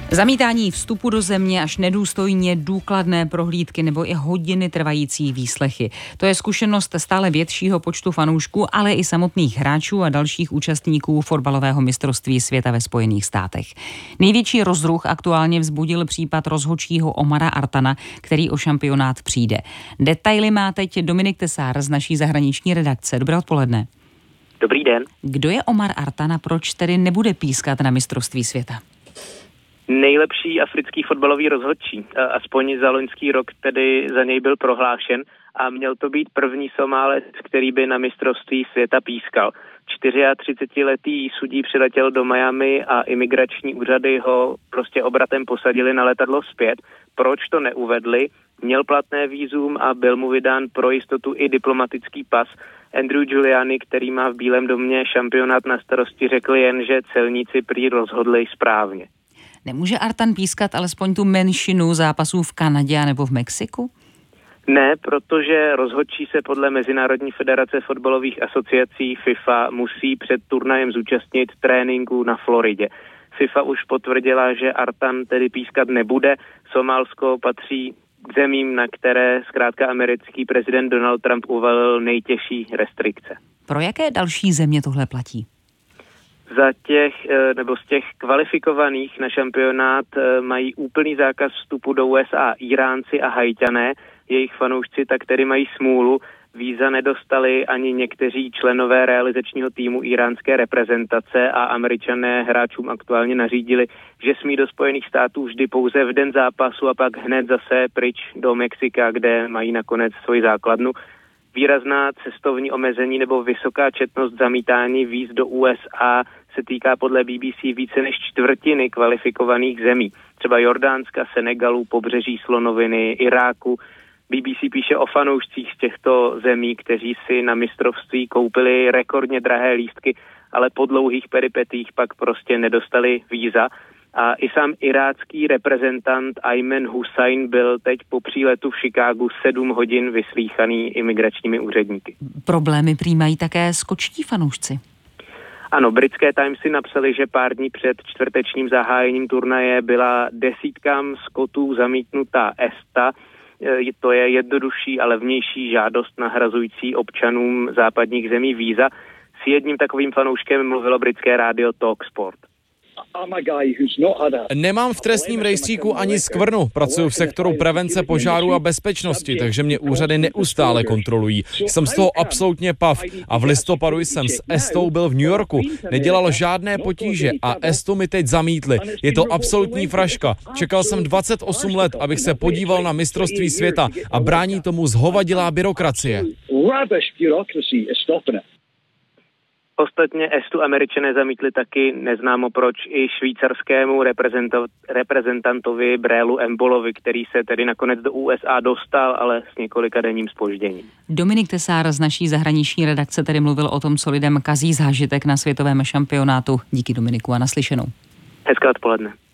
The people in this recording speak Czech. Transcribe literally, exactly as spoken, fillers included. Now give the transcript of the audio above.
Zamítání vstupu do země až nedůstojně důkladné prohlídky nebo i hodiny trvající výslechy. To je zkušenost stále většího počtu fanoušků, ale i samotných hráčů a dalších účastníků fotbalového mistrovství světa ve Spojených státech. Největší rozruch aktuálně vzbudil případ rozhodčího Omara Artana, který o šampionát přijde. Detaily má teď Dominik Tesár z naší zahraniční redakce. Dobré odpoledne. Dobrý den. Kdo je Omar Artan a proč tedy nebude pískat na mistrovství světa? Nejlepší africký fotbalový rozhodčí, aspoň za loňský rok tedy za něj byl prohlášen a měl to být první Somálec, který by na mistrovství světa pískal. třicetičtyřletý sudí přiletěl do Miami a imigrační úřady ho prostě obratem posadili na letadlo zpět. Proč to neuvedli? Měl platné vízum a byl mu vydán pro jistotu i diplomatický pas. Andrew Giuliani, který má v Bílém domě šampionát na starosti, řekl jen, že celníci prý rozhodli správně. Nemůže Artan pískat alespoň tu menšinu zápasů v Kanadě nebo v Mexiku? Ne, protože rozhodčí se podle Mezinárodní federace fotbalových asociací FIFA musí před turnajem zúčastnit tréninku na Floridě. FIFA už potvrdila, že Artan tedy pískat nebude. Somálsko patří k zemím, na které zkrátka americký prezident Donald Trump uvalil nejtěžší restrikce. Pro jaké další země tohle platí? Za těch, nebo z těch kvalifikovaných na šampionát mají úplný zákaz vstupu do U S A Iránci a Haťané. Jejich fanoušci tak tedy mají smůlu. Víza nedostali ani někteří členové realizačního týmu iránské reprezentace a Američané hráčům aktuálně nařídili, že smí do Spojených států vždy pouze v den zápasu a pak hned zase pryč do Mexika, kde mají nakonec svoji základnu. Výrazná cestovní omezení nebo vysoká četnost zamítání víz do U S A se týká podle B B C více než čtvrtiny kvalifikovaných zemí. Třeba Jordánska, Senegalu, Pobřeží slonoviny, Iráku. B B C píše o fanoušcích z těchto zemí, kteří si na mistrovství koupili rekordně drahé lístky, ale po dlouhých peripetích pak prostě nedostali víza. A i sám irácký reprezentant Ayman Hussein byl teď po příletu v Chicagu sedm hodin vyslýchaný imigračními úředníky. Problémy prý mají také skotští fanoušci. Ano, britské Timesy napsali, že pár dní před čtvrtečním zahájením turnaje byla desítkám Skotů zamítnutá ESTA. To je jednodušší a levnější žádost nahrazující občanům západních zemí víza. S jedním takovým fanouškem mluvilo britské rádio Talksport. Nemám v trestním rejstříku ani skvrnu. Pracuji v sektoru prevence požáru a bezpečnosti, takže mě úřady neustále kontrolují. Jsem z toho absolutně pav a v listopadu jsem s Estou byl v New Yorku. Nedělal žádné potíže a Estu mi teď zamítli. Je to absolutní fraška. Čekal jsem dvacet osm let, abych se podíval na mistrovství světa a brání tomu zhovadilá byrokracie. Ostatně Estu Američané zamítli taky, neznámo proč, i švýcarskému reprezentantovi Brélu Embolovi, který se tedy nakonec do U S A dostal, ale s několika denním zpožděním. Dominik Tesár z naší zahraniční redakce tedy mluvil o tom, co lidem kazí zážitek na světovém šampionátu. Díky, Dominiku, a naslyšenou. Hezké odpoledne.